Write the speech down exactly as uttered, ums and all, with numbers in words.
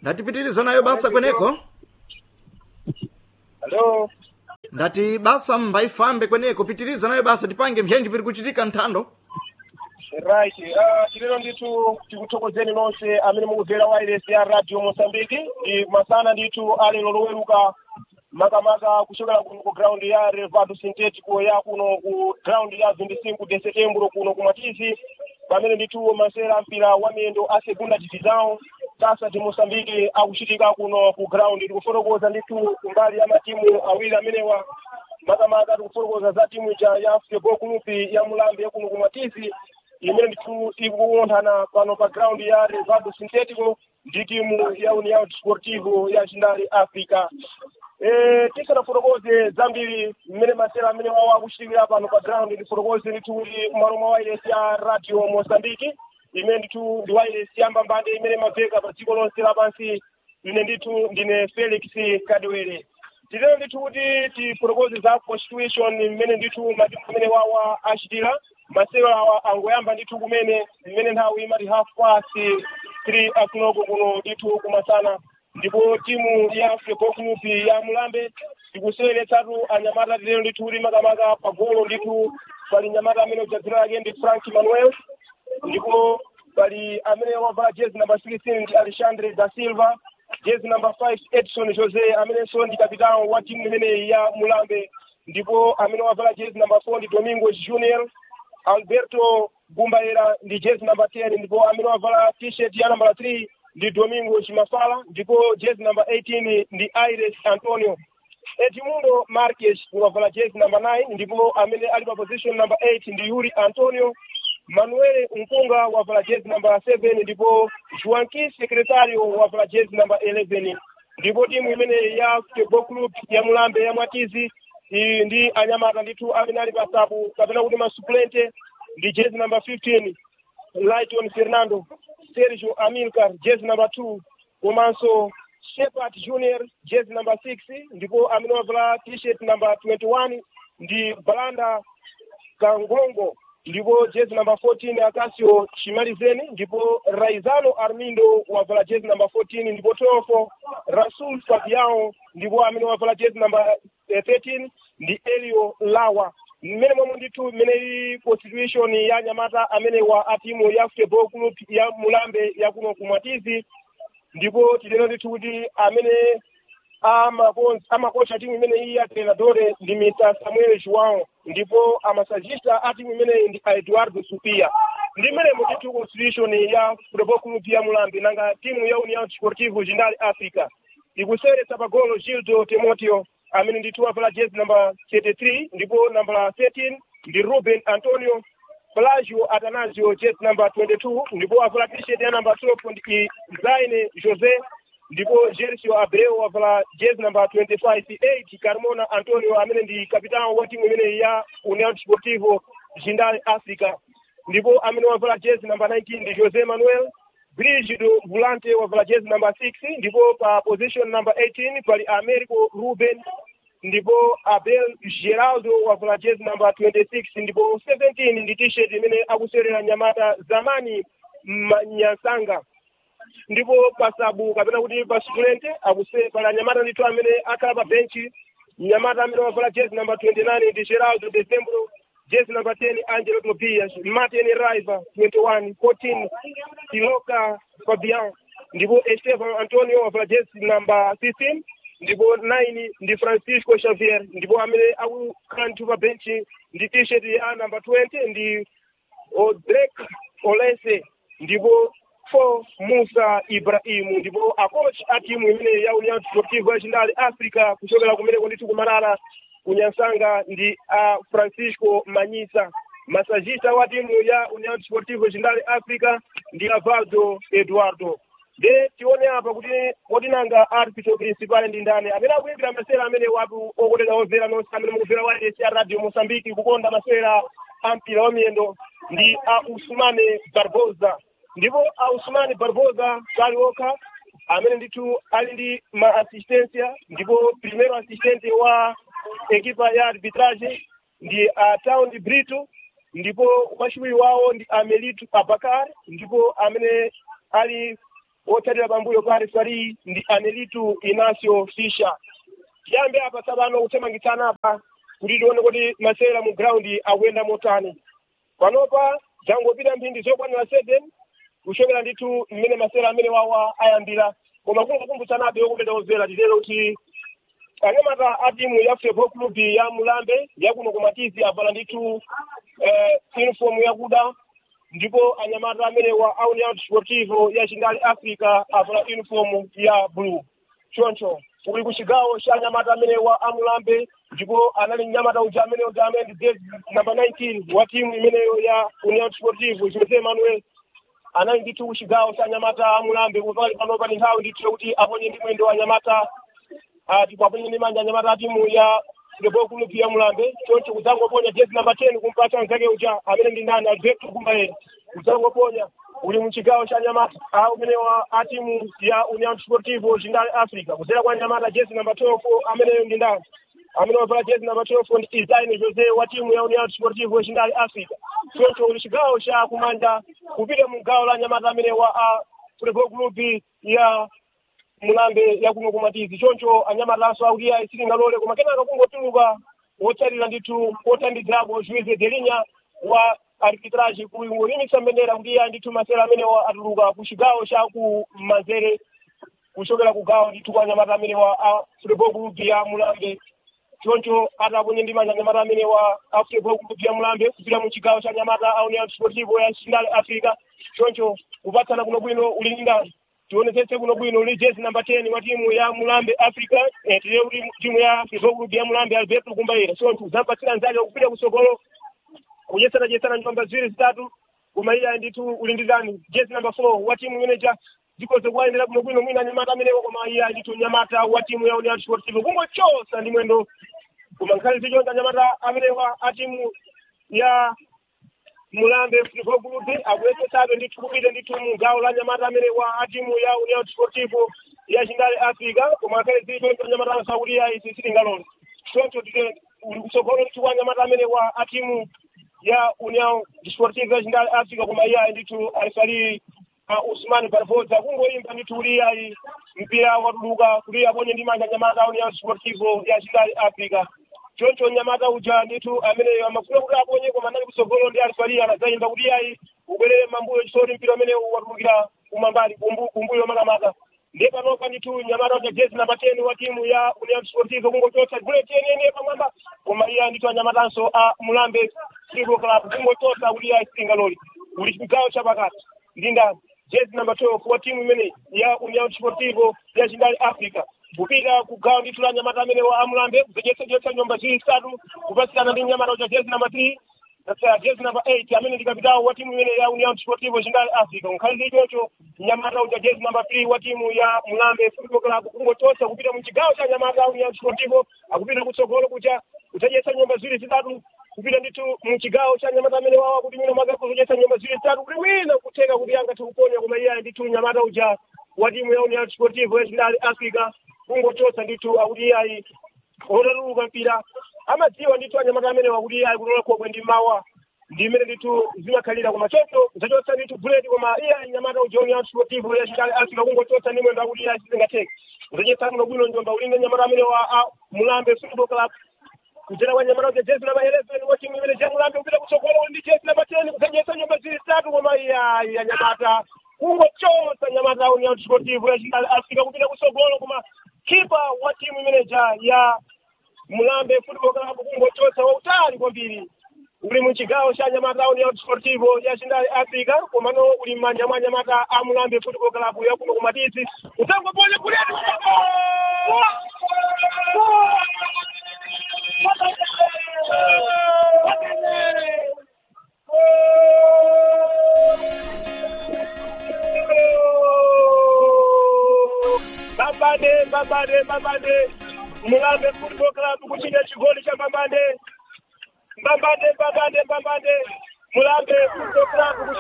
ndatipitiriza nayo basa kweneko. Hello. Ndati basa mbaifambe kweneko pitiriza nayo basa tipange mhenji piri kuchitika nthando. Right. Uh, chilero nditu tikuthokozeni nonse amene mukubvera wireless ya Radio Mozambique. Ndi masana nditu ali loloweruka makamaka kuchokera kuno ku ground ya Revado Sintético ya kuno ku ground ya vinte e cinco de setembro kuno ku Matizi. Pamene nditu masera mpira wa miyendo a segunda divisão Taça de Moçambique akuchitika kuno ku ground. Tikufotokoza nditu kumbali ya matimu awiri amenewa makamaka tikufotokoza za timu ya Futebol Clube ya Mulambe ya kuno ku Matizi imene nditu ikuonthana pano pa ground ya Revado Sintético ndi timu ya União Desportivo ya Jindali Africa. Eh tisanafotokoze zambiri mmene masera amene wawo akuchitikira pano pa ground ndifotokoze nditu malo mwa wireless ya Radio Mozambique imene nditu ndi wireless yamba mbande imene maveka pa dziko lonse lapansi. Ine nditu ndine Felix Kadwere. Tilero nditu kuti tifotokoze za constitution imene nditu matimu amene wawa achitira masewera awa angoyamba nditu kumene imene nthawi imati half past three o'clock kuno nditu kumasana. Ndipo timu ya Futebol Clube ya Mulambe ikuseweretsatu anyamata tilero nditu kuti makamaka pagolo nditu pali nyamata amene udzadzira lake ndi Frank Manuel. Ndipo pali amene wavala jezi number sixteen ndi Alexandre da Silva, jezi number five Edson Jose amenenso ndi kapitano wa timu imene ya Mulambe. Ndipo amene wavala jezi number four ndi Domingo Junior. Alberto Gumbaera ndi jezi number ten ndipo amene wavala t-shirt ya number three ndi Domingo Chimafala. Ndipo jezi number eighteen ndi Aires Antonio. Edmundo Marques wavala jezi number nine ndipo amene ali pa position number eight ndi Yuri Antonio. Manuel Nkunga wavala jezi number seven ndipo Joaquim Secretario wavala jezi number eleven. Ndipo timu imene ya Futebol Clube ya Mulambe ya Mwatizi ndi anyamata nditu amene ali pasabu kapena kuti masuplente ndi jezi number fifteen Lighton Fernando, Sergio Amilcar jezi number two, komanso Shepard Junior jezi number six ndipo amene wavala t-shirt number twenty-one ndi Balanda Kangongo. Ndipo jezi number fourteen Acacio Chimalizeni ndipo Raizano Armindo wavala jezi number fourteen ndipo twelve Rasul Fabiao ndipo amene wavala jezi number thirteen ndi Elio Lawa. Mmene momwe nditu mmene constitution ya nyamata amene wa atimu ya Futebol Clube ya Mulambe ya kuno ku Mwatizi. Ndipo tilero nditu kuti amene amakocha timu imene iyi ya treinadore ndi mister Samuel João ndipo amasajista a timu imene ndi Eduardo Supia. Ndi mmene nditu constitution ya Futebol Clube ya Mulambe nanga timu ya União Desportivo Jindali Africa ikuseweretsa pagolo Gildo Timoteo amene nditu wavala jezi number thirty-three ndipo number thirteen ndi Ruben Antonio. Pelagio Atanasio jezi number twenty-two ndipo wavala t-shirt ya number twelve ndi Zaine Jose. Ndipo Gersio Abreu wavala jezi number twenty-five eight Carmona Antonio amene ndi kapitano wa timu imene ya União Desportivo Jindali Africa. Ndipo amene wavala jezi number nineteen ndi Jose Manuel. Brigido Volante wavala jezi number six ndipo pa position number eighteen pali Americo Ruben. Ndipo Abel Geraldo wavala jezi number twenty-six ndipo seventeen ndi t-shirt imene akuserera nyamata Zamani Manyasanga. Ndipo pasabu kapena kuti pasuplente akuse pala nyamata nditu amene akhala pa benchi. Nyamata amene wavala jezi number twenty-nine ndi Geraldo Decembro, jezi number ten Angelo Tobias, Martin Raiva twenty-one, fourteen Tiloka Fabian ndipo Esteban Antonio wavala jezi number sixteen ndipo nine ndi Francisco Xavier ndipo amene akukhala nditu pa benchi ndi t-shirt ya number twenty ndi Odrek Olese ndipo four Musa Ibrahimu. Ndipo acoach a timu imene ya União Desportivo ya Jindali Africa kuchokera kumene nditu kumarara kunyansanga ndi a Francisco Manyisa. Masajista wa timu ya União Desportivo Jindali Africa ndi Avaldo Eduardo. De tione apa kuti odinanga arbitro principal ndi ndani amene akuimbira masera amene watu okotera overa nonse amene mukuvera wireless ya Radio Mozambique kukonda masera ampira wa miyendo ndi a Usmane Barbosa. Ndipo a Usmane Barbosa kalioka amene nditu ali ndi ma assistência ndipo primeiro assistente wa equipa ya arbitrage ndi a Town Brito ndipo wachiwiri wawo ndi Amelito Abakar ndipo amene ali otsatira pambuyo pa refari ndi Anelitu Inacio Fisher. Tiyambe apa sabano kuthamangitsana apa kuti tione kuti masewera mu ground akuyenda motani. Panopa zangopita mphindi zokwanira seven kuchokera ndithu mmene masewera amene wawa ayambira, koma kungokumbutsanabe okupita ozera titero kuti anyamata a timu ya Football Club ya Mulambe yakuno kumatizi avala ndithu eh, uniform yakuda, ndipo anyamata amene wa União Desportivo ya Chindale Africa avala uniform ya blue. Choncho uli ku chigawo cha anyamata amene wa Amulambe, ndipo anali nyamata uja amene uja amene ndi number nineteen wa timu imeneyo ya União Desportivo Jose Manuel anali ndithu ku chigawo cha anyamata Amulambe kupali panopa ndi nthawi ndithu kuti aponye ndi mwendo wa anyamata ndipo aponye ndi manja anyamata a timu ya Football Club ya Mulambe. Choncho kudzangoponya jezi number ten kumpatsa mzake uja amene ndi ndani Alberto Kumbaere, kudzangoponya uli mu chigawo cha anyamata a umene wa a timu ya União Desportivo Chindale Africa kudzera kwa anyamata jezi number twelve amene ndi ndani amene wavala jezi number twelve ndi Isaine Jose wa timu ya União Desportivo Chindale Africa. Choncho uli chigawo cha kumanja kupita mu gawo la anyamata amene wa a Football Club ya Mulambe yakuno kumatizi. Choncho anyamata aso aulia isilingalole koma kenaka kungotuluka wotsatira ndithu wothandizirapo Juiz Delinya wa arbitrage kulimisa mbendera kuti ndithu masewera amene wa atuluka ku chigawo cha ku Manzere kuchokera ku gawo ndithu kwa anyamata amene wa a Football Club ya Mulambe. Choncho ataponye ndi manja anyamata amene wa a Football Club ya Mulambe kupita mu chigawo cha anyamata a União Desportivo ya Chindale Africa. Choncho kupatsana kuno bwino uli ndani tionetsetse kuno bwino uli jezi number ten wa timu ya Mulambe Africa eh tiye uli timu ya Football Club ya Mulambe Alberto Kumbaere. Choncho zapatsira nzake kupita kusogolo kujesana jesana njomba ziwiri zitatu koma iya ndithu uli ndani jezi number four wa timu manager zikoze kuendera kuno bwino mwina nyamata amene koma iya ndithu nyamata wa timu ya União Desportivo kungochosa ndi mwendo koma nkhali zichonza nyamata amene wa a timu ya Mulambe Football Club akuyesetsabe ndithu kupita ndithu mu gawo la nyamata amene wa a timu ya União Desportivo ya Chindale Africa koma nkhali zichonza nyamata asaulia isi silingalole. Choncho tite uli kusogolo ndithu kwa nyamata amene wa a timu ya União Desportivo ya Chindale Africa koma iya ndithu alisali uh, Usman Barbosa kungoimba ndithu uli ayi mpira watuluka kuti aponye ndi manja nyamata União Desportivo ya Chindale Africa. Choncho nyamata uja ndithu amene amafuna kuti aponye koma ndali kusogolo ndi alisali anazayimba kuti ayi ubwerere mambuyo chisori mpira amene watulukira kumambali kumbu kumbuyo makamaka. Ndiye panopa ndithu nyamata uja jezi number ten wa timu ya União Desportivo kungochotsa bullet yeniyeni pamwamba koma iya ndithu anyamatanso a Mulambe Football Club kungochotsa kuti ayi silingalole uli chigawo cha pakati ndi ndani jezi number twelve wa timu imene ya União Desportivo ya Chindale Africa kupita kugawo ndithu la nyamata amene wa Mulambe kujesetsa nyumba ziwiri zitatu kupasikana ndi nyamata uja jezi number three sasa jezi number eight amene ndi kapitawo wa timu imene ya União Desportivo Chindale Africa. Nkhali choncho nyamata uja jezi number three wa timu ya Mulambe Football Club kungochotsa kupita mu chigawo cha nyamata União Desportivo akupita kutsogolo kuja kujesetsa nyumba ziwiri zitatu kupita ndithu mu chigawo cha nyamata amene wawa kuti mwina mwaka kujesetsa nyumba ziwiri zitatu kuti wina kutheka kuti angathe kuponya koma iya ndithu nyamata uja wa timu ya União Desportivo ya Chindale Africa kungochotsa ndithu akuti iyayi otatuluka mpira amadziwa ndithu anyamata amene wakuti iyayi kulola khokwe ndi mawa ndi imene ndithu zimakhalira koma choncho zachotsa ndithu bullet koma iyayi nyamata uja União Desportivo ya Chindale Africa kungochotsa ndi mwendo akuti iyayi sizingatheke zachotsa kuno bwino njomba ulinde nyamata amene wa Mulambe Football Club kuchera kwa nyamata uja jezi number eleven wa timu imene ya Mulambe kupita kutsogolo ndi jezi number ten kudzanyesa nyumba zili zitatu koma iyayi nyamata kungochotsa nyamata União Desportivo ya Chindale Africa kupita kutsogolo koma kipa wa timu manager ya Mulambe Football Club kungochotsa wautali kwambiri uli mu chigawo cha nyamata União Desportivo ya Chindale Africa komano uli mmanja mwa nyamata a Mulambe Football Club ya kuno kumatizi utangoponya kuleti Babande, babande, babande. Mulambe Football Club kuchita chigoli cha babande. Babande, babande, babande. Mulambe Football Club